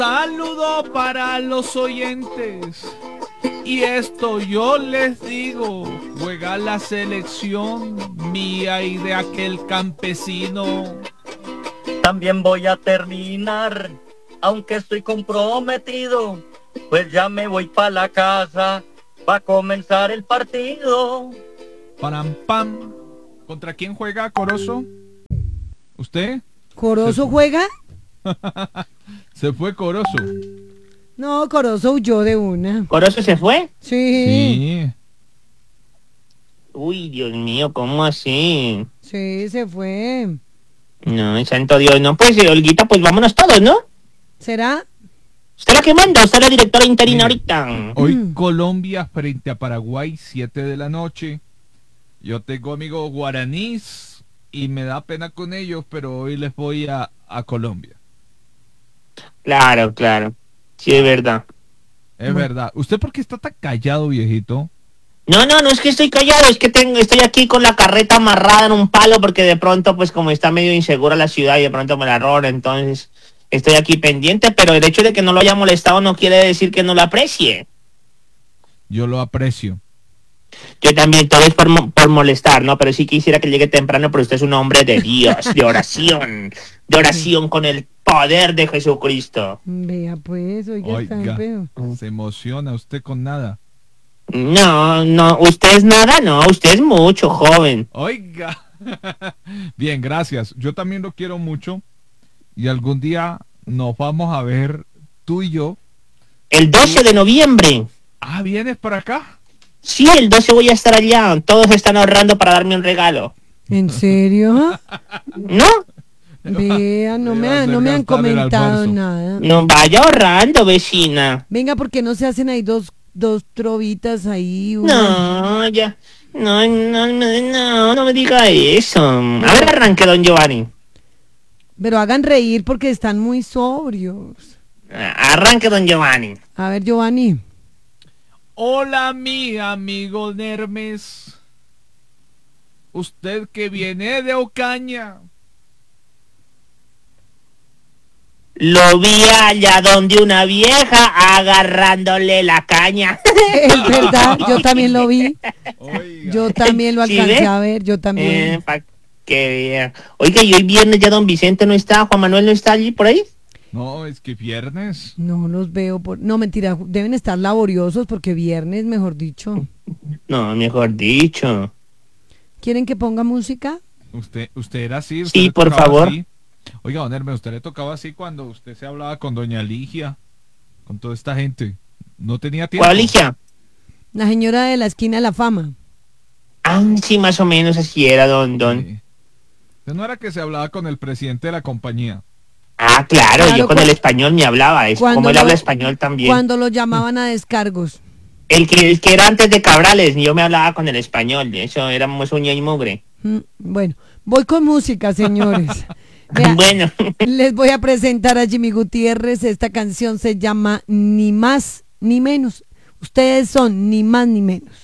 Saludo para los oyentes. Y esto yo les digo, juega la selección mía y de aquel campesino. También voy a terminar, aunque estoy comprometido, pues ya me voy pa' la casa, va a comenzar el partido. Param pam. ¿Contra quién juega Corozo? ¿Usted? ¿Corozo juega? Se fue Corozo. No, Corozo huyó de una. ¿Corozo se fue? Sí. Sí. Uy, Dios mío, ¿cómo así? Sí, se fue. No, santo Dios, no, pues, Olguita, pues vámonos todos, ¿no? ¿Será? Usted la que manda, usted la directora interina ahorita. Hoy Colombia frente a Paraguay, 7 de la noche. Yo tengo amigos guaraníes y me da pena con ellos, pero hoy les voy a Colombia. Claro, claro. Sí, es verdad. Es verdad. ¿Usted por qué está tan callado, viejito? No es que estoy callado, es que estoy aquí con la carreta amarrada en un palo porque de pronto, pues como está medio insegura la ciudad y de pronto me la roban, entonces estoy aquí pendiente, pero el hecho de que no lo haya molestado no quiere decir que no lo aprecie. Yo lo aprecio. Yo también, todo es por molestar, ¿no? Pero sí quisiera que llegue temprano, pero usted es un hombre de Dios, de oración con el poder de Jesucristo. Vea pues, oiga, está Oiga, feo. se emociona usted con nada. No, usted es nada, no, usted es mucho, joven. Oiga. Bien, gracias. Yo también lo quiero mucho y algún día nos vamos a ver tú y yo. El 12 de noviembre. Ah, ¿vienes para acá? Sí, el 12 voy a estar allá. Todos están ahorrando para darme un regalo. ¿En serio? ¿No? Vea, no Le va a hacer me han gastar el comentado almuerzo. nada. No, vaya ahorrando, vecina. Venga, ¿por qué no se hacen ahí dos trovitas ahí? Una? No, ya. No me diga eso. A ver, arranque, don Giovanni. Pero hagan reír porque están muy sobrios. Arranque, don Giovanni. A ver, Giovanni. Hola, mi amigo Nermes. Usted que viene de Ocaña. Lo vi allá donde una vieja agarrándole la caña. Es verdad, yo también lo vi. Oiga. Yo también lo ¿Sí alcancé ve? a ver, yo también. Pa' que vea. Oiga, y hoy viernes ya don Vicente no está, Juan Manuel no está allí por ahí. No, es que viernes. No los veo por... No, mentira, deben estar laboriosos porque viernes, mejor dicho. No, mejor dicho. ¿Quieren que ponga música? Usted era así. Usted Sí, le por tocaba favor. así. Oiga, don Hermes, usted le tocaba así cuando usted se hablaba con doña Ligia, con toda esta gente. No tenía tiempo. ¿Cuál hija? La señora de la esquina de la fama. Ah, sí, más o menos así era, don. Sí. Usted no era que se hablaba con el presidente de la compañía. Ah, claro, Claro, yo con el español ni hablaba, es como él lo- habla español también. Cuando lo llamaban a descargos. El que era antes de Cabrales, yo me hablaba con el español, de eso éramos uña y mugre. Bueno, voy con música, señores. Vea, Bueno, les voy a presentar a Jimmy Gutiérrez. Esta canción se llama Ni Más Ni Menos. Ustedes son ni más ni menos.